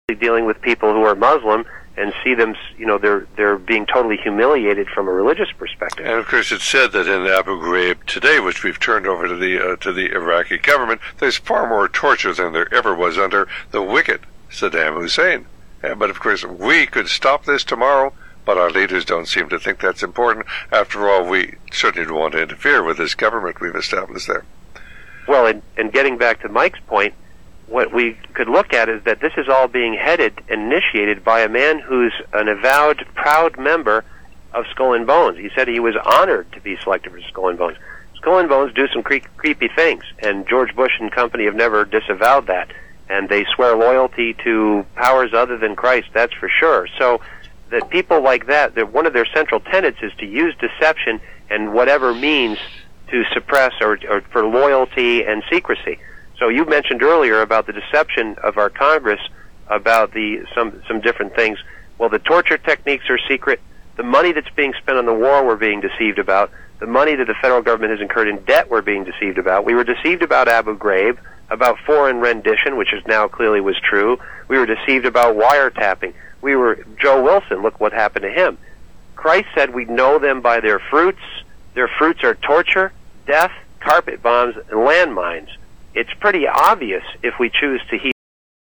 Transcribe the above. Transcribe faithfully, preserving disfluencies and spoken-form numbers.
dealing with people who are Muslim and see them, you know, they're they're being totally humiliated from a religious perspective. And of course, it's said that in Abu Ghraib today, which we've turned over to the uh, to the Iraqi government, there's far more torture than there ever was under the wicked Saddam Hussein. Uh, but of course, we could stop this tomorrow, but our leaders don't seem to think that's important. After all, we certainly don't want to interfere with this government we've established there. Well, and, and getting back to Mike's point, what we could look at is that this is all being headed and initiated by a man who's an avowed, proud member of Skull and Bones. He said he was honored to be selected for Skull and Bones. Skull and Bones do some cre- creepy things, and George Bush and company have never disavowed that. And they swear loyalty to powers other than Christ, that's for sure. So that people like that, that one of their central tenets is to use deception and whatever means to suppress or, or for loyalty and secrecy. So you mentioned earlier about the deception of our Congress about the some some different things. Well, the torture techniques are secret. The money that's being spent on the war we're being deceived about. The money that the federal government has incurred in debt we're being deceived about. We were deceived about Abu Ghraib, about foreign rendition, which is now clearly was true. We were deceived about wiretapping. We were Joe Wilson. Look what happened to him. Christ said we know them by their fruits. Their fruits are torture, death, carpet bombs, and landmines. It's pretty obvious if we choose to heed